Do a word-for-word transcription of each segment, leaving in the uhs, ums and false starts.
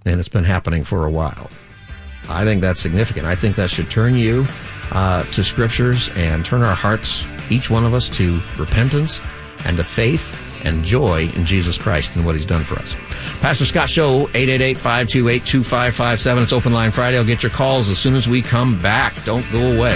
and it's been happening for a while. I think that's significant. I think that should turn you uh, to scriptures and turn our hearts, each one of us, to repentance and to faith and joy in Jesus Christ and what he's done for us. Pastor Scott Show, eight eight eight, five two eight, two five five seven. It's Open Line Friday. I'll get your calls as soon as we come back. Don't go away.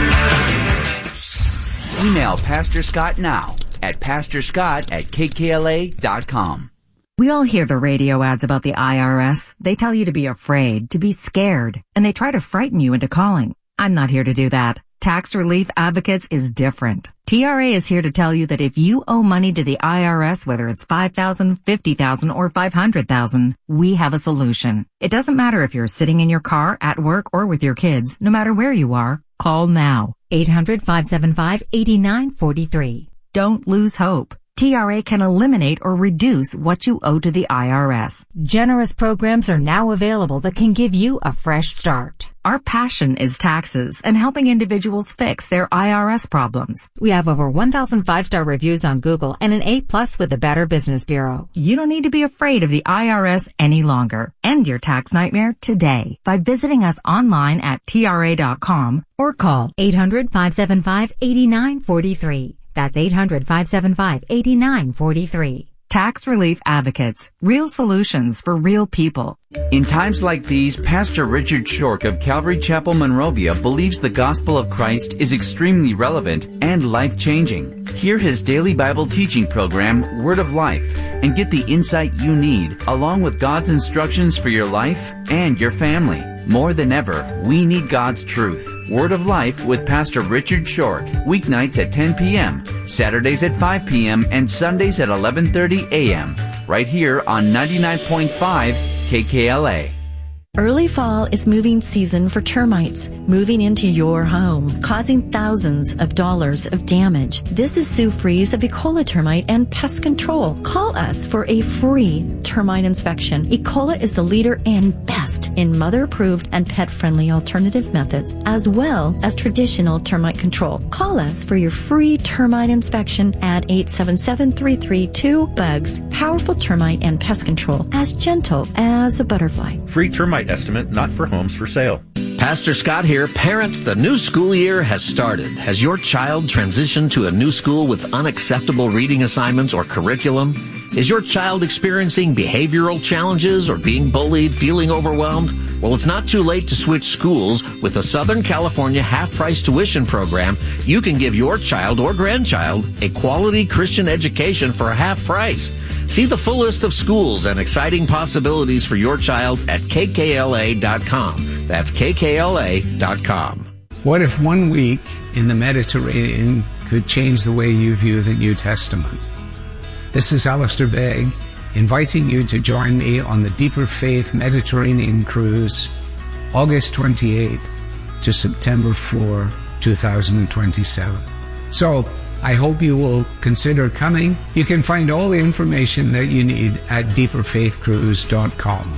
Email Pastor Scott now at pastor scott at k k l a dot com. We all hear the radio ads about the I R S. They tell you to be afraid, to be scared, and they try to frighten you into calling. I'm not here to do that. Tax Relief Advocates is different. T R A is here to tell you that if you owe money to the I R S, whether it's five thousand dollars, fifty thousand dollars, or five hundred thousand dollars, we have a solution. It doesn't matter if you're sitting in your car, at work, or with your kids. No matter where you are, call now. eight hundred, five seven five, eight nine four three. Don't lose hope. T R A can eliminate or reduce what you owe to the I R S. Generous programs are now available that can give you a fresh start. Our passion is taxes and helping individuals fix their I R S problems. We have over one thousand five-star reviews on Google and an A plus with the Better Business Bureau. You don't need to be afraid of the I R S any longer. End your tax nightmare today by visiting us online at T R A dot com or call eight hundred, five seven five, eight nine four three. That's eight hundred, five seven five, eight nine four three. Tax Relief Advocates. Real solutions for real people. In times like these, Pastor Richard Shork of Calvary Chapel, Monrovia, believes the gospel of Christ is extremely relevant and life-changing. Hear his daily Bible teaching program, Word of Life, and get the insight you need, along with God's instructions for your life and your family. More than ever, we need God's truth. Word of Life with Pastor Richard Shork, weeknights at ten p.m., Saturdays at five p.m., and Sundays at eleven thirty a.m., right here on ninety-nine point five K K L A. Early fall is moving season for termites, moving into your home, causing thousands of dollars of damage. This is Sue Fries of Ecola Termite and Pest Control. Call us for a free termite inspection. Ecola is the leader and best in mother-approved and pet-friendly alternative methods, as well as traditional termite control. Call us for your free termite inspection at eight seven seven, three three two, BUGS. Powerful termite and pest control, as gentle as a butterfly. Free termite estimate, not for homes for sale. Pastor Scott here. Parents, the new school year has started. Has your child transitioned to a new school with unacceptable reading assignments or curriculum? Is your child experiencing behavioral challenges or being bullied, feeling overwhelmed? Well, it's not too late to switch schools. With the Southern California half-price tuition program, you can give your child or grandchild a quality Christian education for a half price. See the full list of schools and exciting possibilities for your child at K K L A dot com. That's K K L A dot com. What if one week in the Mediterranean could change the way you view the New Testament? This is Alistair Begg, inviting you to join me on the Deeper Faith Mediterranean Cruise, August twenty-eighth to September fourth, two thousand twenty-seven. So, I hope you will consider coming. You can find all the information that you need at deeper faith cruise dot com.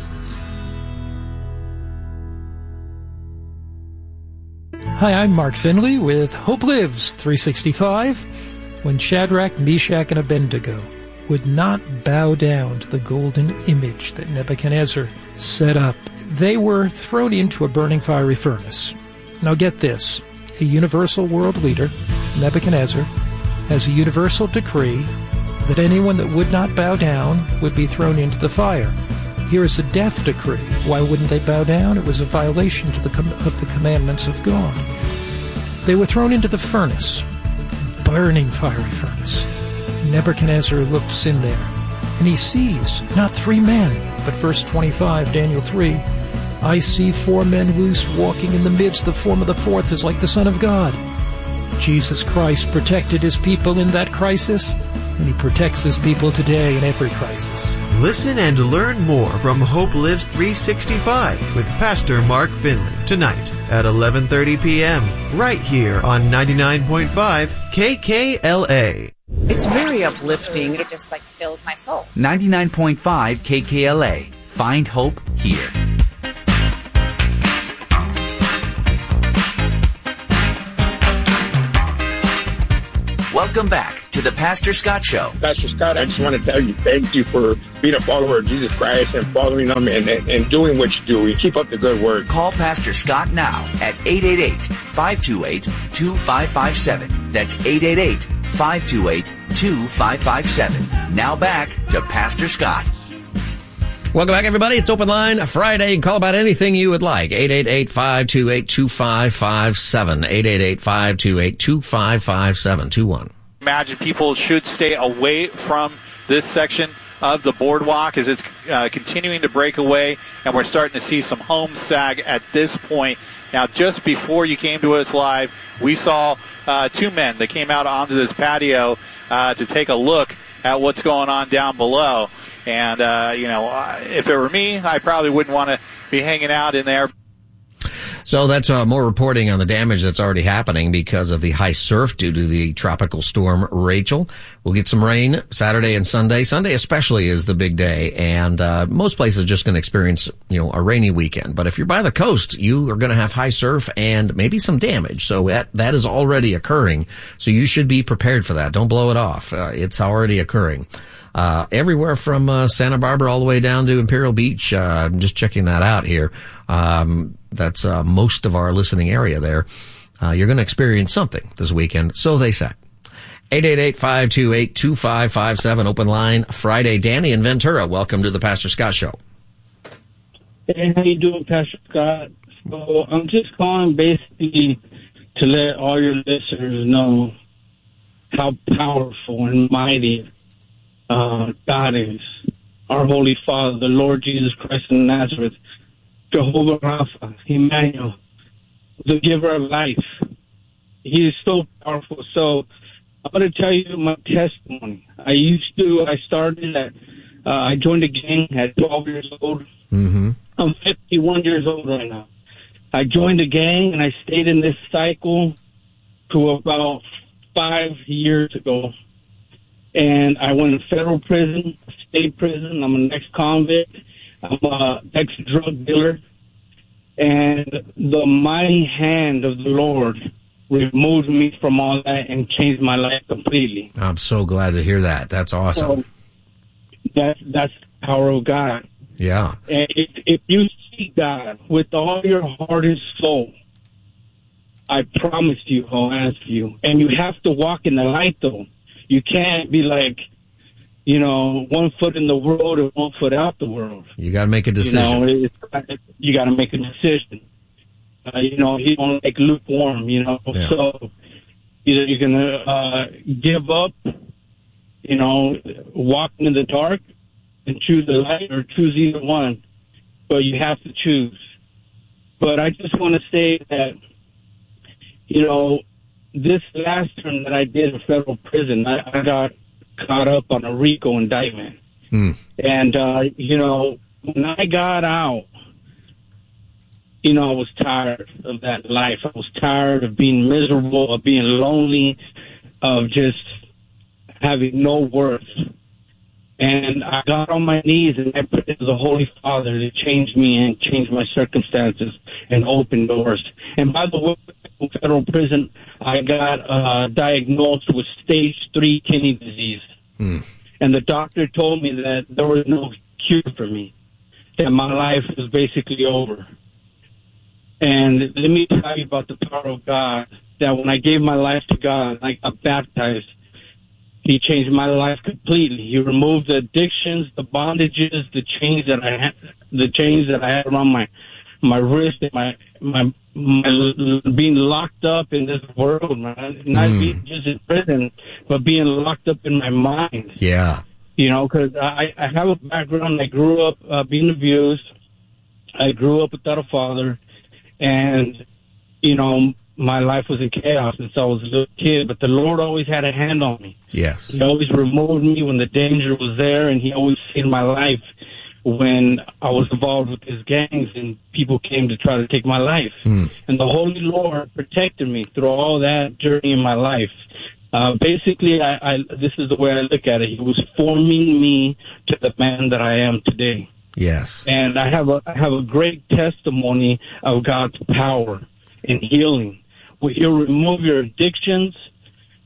Hi, I'm Mark Finley with Hope Lives three sixty-five. When Shadrach, Meshach, and Abednego would not bow down to the golden image that Nebuchadnezzar set up, they were thrown into a burning fiery furnace. Now get this, a universal world leader, Nebuchadnezzar, has a universal decree that anyone that would not bow down would be thrown into the fire. Here is a death decree. Why wouldn't they bow down? It was a violation to the com- of the commandments of God. They were thrown into the furnace, burning fiery furnace. Nebuchadnezzar looks in there, and he sees not three men, but verse twenty-five, Daniel three, I see four men loose walking in the midst. The form of the fourth is like the Son of God. Jesus Christ protected his people in that crisis, and he protects his people today in every crisis. Listen and learn more from Hope Lives three sixty-five with Pastor Mark Finley tonight at eleven thirty p.m. right here on ninety-nine point five K K L A. It's very uplifting. It just like fills my soul. ninety-nine point five K K L A. Find hope here. Welcome back to the Pastor Scott Show. Pastor Scott, I just want to tell you thank you for being a follower of Jesus Christ and following him and, and, and doing what you do. You keep up the good work. Call Pastor Scott now at eight eight eight, five two eight, two five five seven. That's eight eight eight, five two eight, two five five seven. Now back to Pastor Scott. Welcome back, everybody. It's Open Line Friday. You can call about anything you would like. eight eight eight, five two eight, two five five seven. eight eight eight, five two eight, two five five seven. two one. Imagine people should stay away from this section of the boardwalk as it's uh, continuing to break away, and we're starting to see some homes sag at this point. Now, just before you came to us live, we saw uh, two men that came out onto this patio uh, to take a look at what's going on down below. And, uh, you know, if it were me, I probably wouldn't want to be hanging out in there. So that's uh, more reporting on the damage that's already happening because of the high surf due to the tropical storm Rachel. We'll get some rain Saturday and Sunday. Sunday especially is the big day, and uh, most places are just going to experience, you know, a rainy weekend. But if you're by the coast, you are going to have high surf and maybe some damage. So that that is already occurring. So you should be prepared for that. Don't blow it off. Uh, it's already occurring. Uh, everywhere from uh, Santa Barbara all the way down to Imperial Beach. Uh, I'm just checking that out here. Um, that's uh, most of our listening area there. Uh, you're going to experience something this weekend, so they say. eight eight eight, five two eight, two five five seven, open line Friday. Danny in Ventura, welcome to the Pastor Scott Show. Hey, how you doing, Pastor Scott? So I'm just calling basically to let all your listeners know how powerful and mighty Uh, God is, our Holy Father, the Lord Jesus Christ of Nazareth, Jehovah Rapha, Emmanuel, the giver of life. He is so powerful. So I'm going to tell you my testimony. I used to, I started at, uh, I joined a gang at twelve years old. Mm-hmm. I'm fifty-one years old right now. I joined a gang and I stayed in this cycle to about five years ago. And I went to federal prison, state prison. I'm an ex-convict. I'm a ex-drug dealer. And the mighty hand of the Lord removed me from all that and changed my life completely. I'm so glad to hear that. That's awesome. So that's, that's the power of God. Yeah. And if, if you seek God with all your heart and soul, I promise you He'll answer you. And you have to walk in the light, though. You can't be like, you know, one foot in the world and one foot out the world. You got to make a decision. You know, it's, you got to make a decision. Uh, you know, you don't like lukewarm, you know. Yeah. So either you're going to uh, give up, you know, walk in the dark and choose the light, or choose either one. But you have to choose. But I just want to say that, you know, this last term that I did in federal prison, I, I got caught up on a RICO indictment. Hmm. And, uh, you know, when I got out, you know, I was tired of that life. I was tired of being miserable, of being lonely, of just having no worth. And I got on my knees and I prayed to the Holy Father to change me and change my circumstances and open doors. And by the way, in federal prison, I got uh, diagnosed with stage three kidney disease. Hmm. And the doctor told me that there was no cure for me, that my life was basically over. And let me tell you about the power of God, that when I gave my life to God, I got baptized. He changed my life completely. He removed the addictions, the bondages, the chains that I had, the chains that I had around my my wrist, and my my, my being locked up in this world, man. Not mm. being just in prison, but being locked up in my mind. Yeah, you know, because I I have a background. I grew up uh, being abused. I grew up without a father, and you know, my life was in chaos since I was a little kid, but the Lord always had a hand on me. Yes. He always removed me when the danger was there, and He always saved my life when I was involved with his gangs and people came to try to take my life. Mm. And the Holy Lord protected me through all that journey in my life. Uh, basically, I, I, this is the way I look at it. He was forming me to the man that I am today. Yes. And I have a, I have a great testimony of God's power in healing. He'll remove your addictions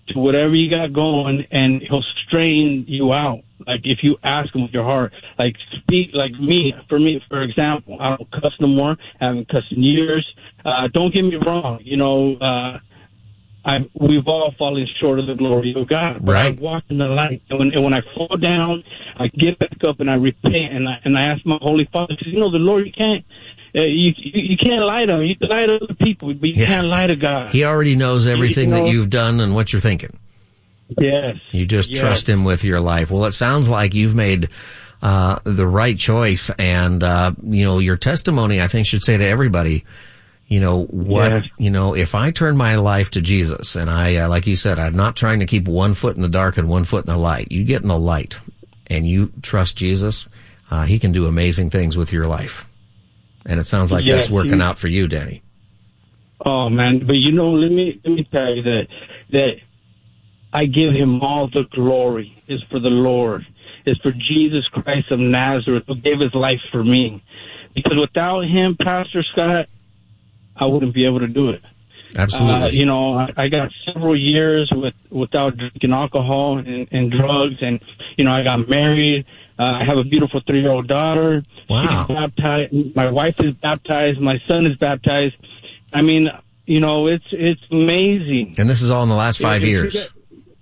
to whatever you got going, and he'll strain you out. Like, if you ask him with your heart, like, speak, like me, for me, for example, I don't cuss no more, I haven't cussed in years. Uh, don't get me wrong, you know, uh, I, we've all fallen short of the glory of God. But right. I walk in the light, and when, and when I fall down, I get back up and I repent, and I, and I ask my Holy Father, because, you know, the Lord, you can't, uh, you, you you can't lie to him. You can lie to other people, but you yeah. can't lie to God. He already knows everything you know, that you've done and what you're thinking. Yes. You just yes. trust him with your life. Well, it sounds like you've made uh the right choice, and uh you know, your testimony, I think, should say to everybody, you know, what, yes. you know, if I turn my life to Jesus, and I, uh, like you said, I'm not trying to keep one foot in the dark and one foot in the light. You get in the light and you trust Jesus, uh, he can do amazing things with your life. And it sounds like yes, that's working you, out for you, Danny. Oh man, but you know, let me, let me tell you that, that I give him all the glory is for the Lord, is for Jesus Christ of Nazareth, who gave his life for me. Because without him, Pastor Scott, I wouldn't be able to do it. Absolutely. Uh, you know, I, I got several years with without drinking alcohol and, and drugs, and you know, I got married. Uh, I have a beautiful three-year-old daughter. Wow. She's baptized. My wife is baptized. My son is baptized. I mean, you know, it's it's amazing. And this is all in the last five if years. Get,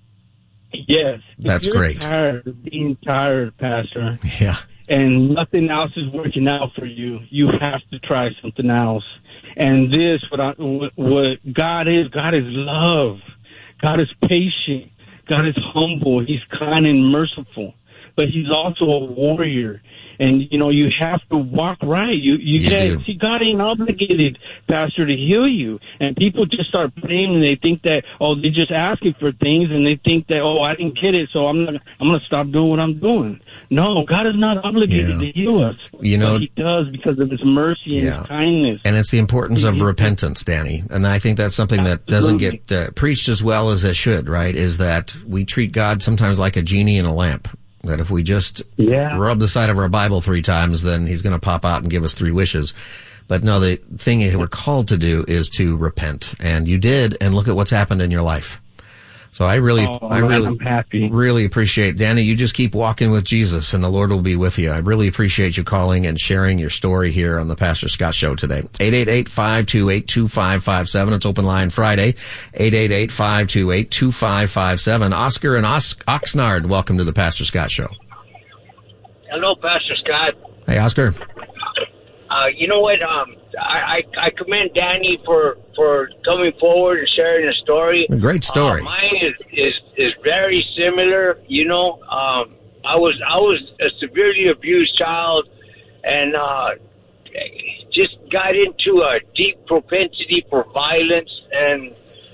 yes. That's if you're great. Tired of being tired, Pastor. Yeah. And nothing else is working out for you. You have to try something else. And this, what, I, what, what God is, God is love. God is patient. God is humble. He's kind and merciful. But he's also a warrior. And, you know, you have to walk right. You, you, you can't, see, God ain't obligated, Pastor, to heal you. And people just start praying and they think that, oh, they're just asking for things, and they think that, oh, I didn't get it, so I'm not, I'm going to stop doing what I'm doing. No, God is not obligated yeah. to heal us. You know, but he does because of his mercy and yeah. his kindness. And it's the importance of repentance, Danny. And I think that's something that doesn't get uh, preached as well as it should, right? Is that we treat God sometimes like a genie in a lamp. That if we just yeah. rub the side of our Bible three times, then he's going to pop out and give us three wishes. But no, the thing that we're called to do is to repent. And you did, and look at what's happened in your life. So I really, oh, I really, I'm happy. really appreciate, Danny, you just keep walking with Jesus and the Lord will be with you. I really appreciate you calling and sharing your story here on the Pastor Scott Show today. eight eight eight, five two eight, two five five seven. It's Open Line Friday. eight eight eight, five two eight, two five five seven. Oscar and Os- Oxnard, welcome to the Pastor Scott Show. Hello, Pastor Scott. Hey, Oscar. Uh, you know what? Um, I, I, I commend Danny for, for coming forward and sharing a story. A great story. Uh, mine is, is, is very similar. You know, um, I was, I was a severely abused child, and, uh, just got into a deep propensity for violence and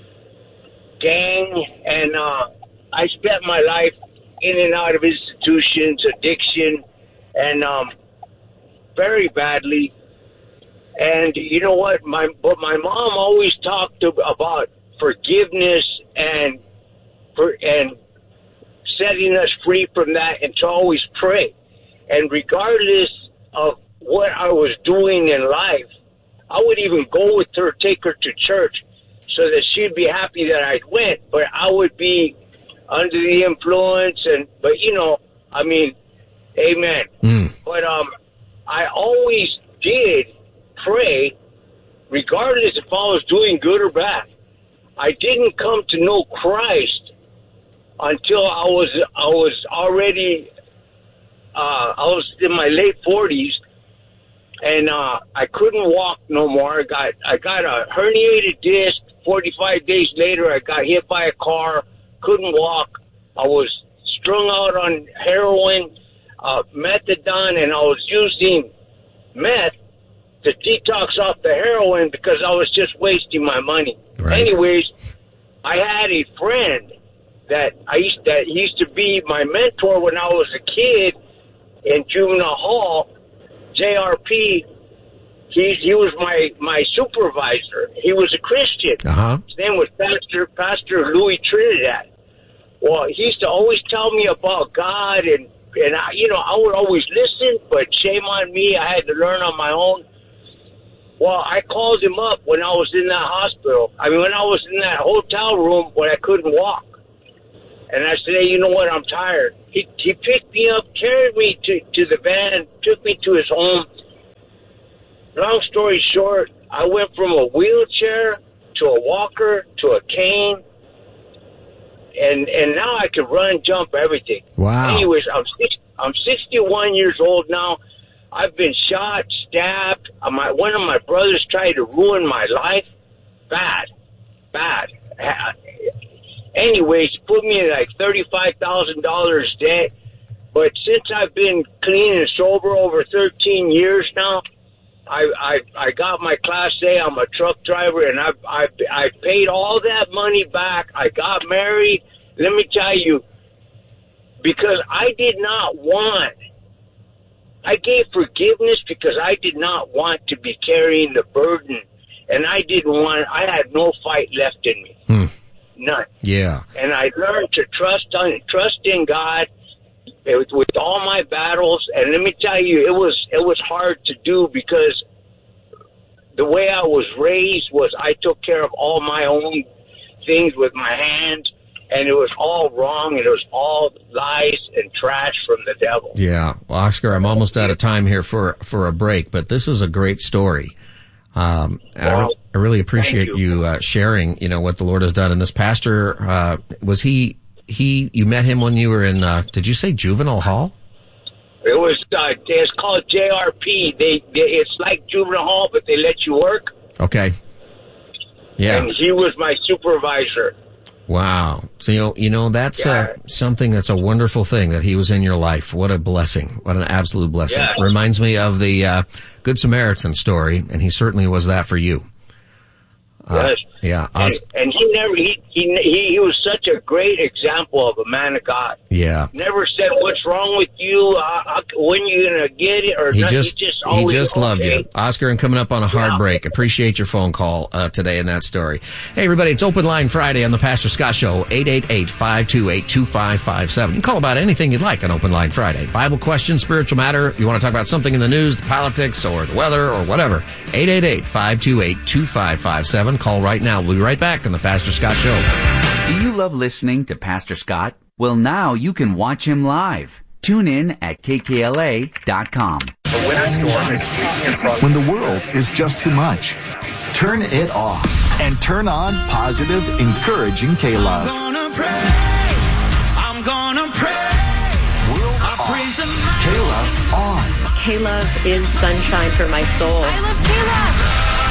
gang. And, uh, I spent my life in and out of institutions, addiction, and, um, very badly. And you know what? My but my mom always talked to, about forgiveness and for, and setting us free from that, and to always pray. And regardless of what I was doing in life, I would even go with her, take her to church, so that she'd be happy that I went. But I would be under the influence, and but you know, I mean, amen. Mm. But um. I always did pray, regardless if I was doing good or bad. I didn't come to know Christ until I was I was already uh, I was in my late forties, and uh, I couldn't walk no more. I got I got a herniated disc. Forty-five days later, I got hit by a car. Couldn't walk. I was strung out on heroin. Uh, methadone, and I was using meth to detox off the heroin because I was just wasting my money. Right. Anyways, I had a friend that I used that used to be my mentor when I was a kid in juvenile hall, J R P. He he was my my supervisor. He was a Christian. Uh-huh. His name was Pastor Pastor Louis Trinidad. Well, he used to always tell me about God, and And, I, you know, I would always listen, but shame on me. I had to learn on my own. Well, I called him up when I was in that hospital. I mean, when I was in that hotel room when I couldn't walk. And I said, hey, you know what? I'm tired. He he picked me up, carried me to, to the van, took me to his home. Long story short, I went from a wheelchair to a walker to a cane. And and now I can run, jump, everything. Wow. Anyways, I'm six, I'm sixty-one years old now. I've been shot, stabbed. Uh, my, one of my brothers tried to ruin my life. Bad. Bad. Uh, anyways, put me in like thirty-five thousand dollars debt. But since I've been clean and sober over thirteen years now, I I, I got my Class A. I'm a truck driver, and I I I paid all that money back. I got married. Let me tell you, because I did not want. I gave forgiveness because I did not want to be carrying the burden, and I didn't want. I had no fight left in me, hmm. none. Yeah. And I learned to trust on trust in God. With, with all my battles, and let me tell you, it was it was hard to do because the way I was raised was I took care of all my own things with my hands, and it was all wrong, and it was all lies and trash from the devil. Yeah, well, Oscar, I'm almost out of time here for for a break, but this is a great story, um, and well, I, re- I really appreciate you, you uh, sharing, you know, what the Lord has done. And this pastor, uh, was he? He, you met him when you were in, uh, did you say juvenile hall? It was, uh, it's called J R P. They, they, it's like juvenile hall, but they let you work. Okay. Yeah. And he was my supervisor. Wow. So, you know, you know that's yeah. uh, something that's a wonderful thing that he was in your life. What a blessing. What an absolute blessing. Yeah. Reminds me of the, uh, Good Samaritan story, and he certainly was that for you. Uh, yes. Yeah. And, and he never, he, he, he, he was such a great example of a man of God. Yeah. Never said, what's wrong with you? Uh, when are you going to get it? Or he not. just, he just, he always, just loved okay. you. Oscar, and coming up on a hard yeah. break. Appreciate your phone call, uh, today in that story. Hey, everybody, it's Open Line Friday on the Pastor Scott Show, eight eight eight, five two eight, two five five seven. You can call about anything you'd like on Open Line Friday. Bible questions, spiritual matter. You want to talk about something in the news, the politics, or the weather, or whatever. eight eight eight, five two eight, two five five seven. Call right now. We'll be right back on the Pastor Scott Show. Do you love listening to Pastor Scott? Well, now you can watch him live. Tune in at K K L A dot com. When the world is just too much, turn it off and turn on positive, encouraging K-Love. I'm gonna pray. I'm gonna pray. World I off. praise the K-Love on. K-Love is sunshine for my soul. I love K-Love.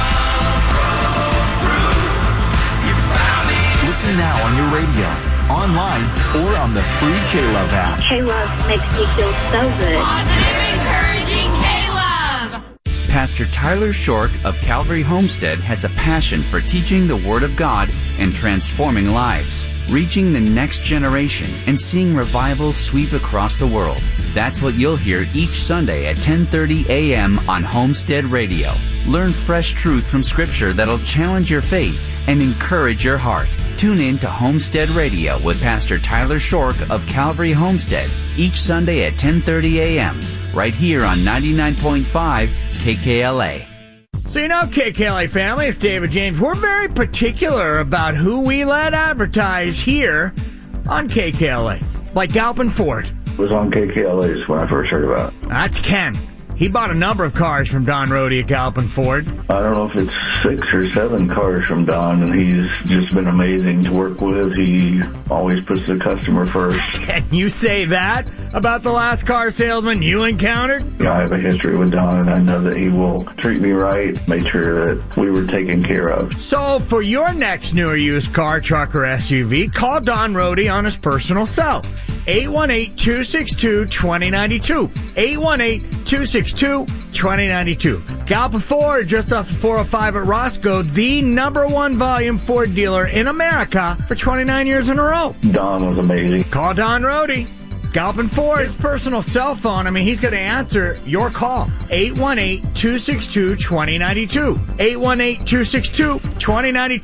Listen now on your radio, online, or on the free K-Love app. K-Love makes me feel so good. Positive, encouraging K-Love. Pastor Tyler Shork of Calvary Homestead has a passion for teaching the Word of God and transforming lives, reaching the next generation, and seeing revival sweep across the world. That's what you'll hear each Sunday at ten thirty a.m. on Homestead Radio. Learn fresh truth from Scripture that'll challenge your faith and encourage your heart. Tune in to Homestead Radio with Pastor Tyler Shork of Calvary Homestead each Sunday at ten thirty a.m. right here on ninety-nine point five K K L A. So you know, K K L A family, it's David James. We're very particular about who we let advertise here on K K L A. Like Galpin Ford. Was on K K L A's when I first heard about it. That's Ken. He bought a number of cars from Don Rohde at Galpin Ford. I don't know if it's six or seven cars from Don, and he's just been amazing to work with. He always puts the customer first. Can you say that about the last car salesman you encountered? Yeah, I have a history with Don, and I know that he will treat me right, make sure that we were taken care of. So for your next new or used car, truck, or S U V, call Don Rohde on his personal cell. eight one eight, two six two, two zero nine two. eight one eight, two six two, two zero nine two. Galpin Ford, just off the four oh five at Roscoe, the number one volume Ford dealer in America for twenty-nine years in a row. Don was amazing. Call Don Rohde. Galpin Ford, his personal cell phone. I mean, he's going to answer your call. eight one eight, two six two, two zero nine two. eight one eight, two six two, two zero nine two.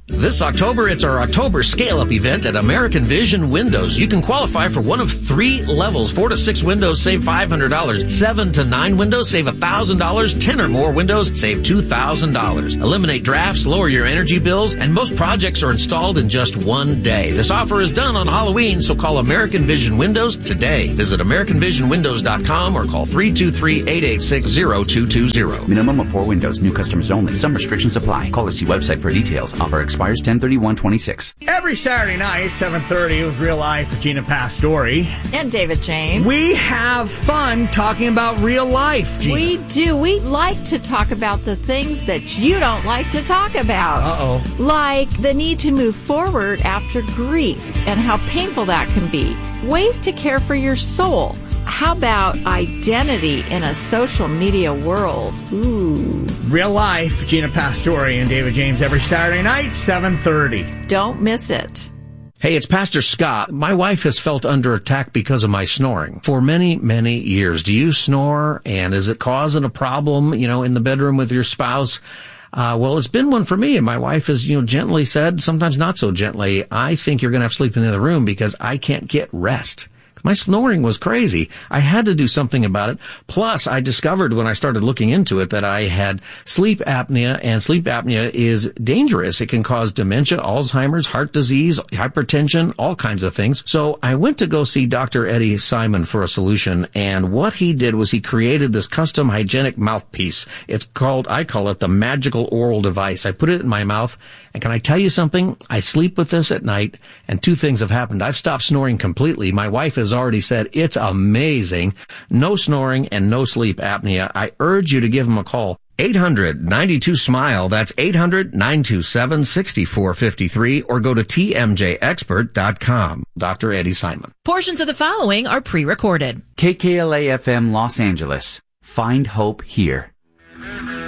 This October, it's our October Scale-Up event at American Vision Windows. You can qualify for one of three levels. Four to six windows, save five hundred dollars. Seven to nine windows, save one thousand dollars. Ten or more windows, save two thousand dollars. Eliminate drafts, lower your energy bills, and most projects are installed in just one day. This offer is done on Halloween, so call American Vision Windows today. Visit american vision windows dot com or call three two three, eight eight six, zero two two zero. Minimum of four windows. New customers only. Some restrictions apply. Call or see website for details. Offer expires ten thirty-one twenty-six. Every Saturday night, seven thirty, with Real Life with Gina Pastori. And David James. We have fun talking about real life, Gina. We do. We like to talk about the things that you don't like to talk about. Uh-oh. Like the need to move forward after grief and how painful that can be. Ways to care for your soul. How about identity in a social media world? Ooh. Real Life, Gina Pastori and David James every Saturday night, seven thirty. Don't miss it. Hey, it's Pastor Scott. My wife has felt under attack because of my snoring for many, many years. Do you snore? And is it causing a problem, you know, in the bedroom with your spouse? Uh, well, it's been one for me, and my wife has, you know, gently said, sometimes not so gently, I think you're going to have to sleep in the other room because I can't get rest. My snoring was crazy. I had to do something about it. Plus, I discovered when I started looking into it that I had sleep apnea, and sleep apnea is dangerous. It can cause dementia, Alzheimer's, heart disease, hypertension, all kinds of things. So I went to go see Doctor Eddie Simon for a solution, and what he did was he created this custom hygienic mouthpiece. It's called, I call it the magical oral device. I put it in my mouth, and can I tell you something? I sleep with this at night, and two things have happened. I've stopped snoring completely. My wife has already said it's amazing. No snoring and no sleep apnea. I urge you to give him a call. eight hundred, ninety-two, SMILE. That's eight hundred, nine two seven, six four five three, or go to T M J expert dot com. Doctor Eddie Simon. Portions of the following are pre-recorded. K K L A F M Los Angeles. Find hope here.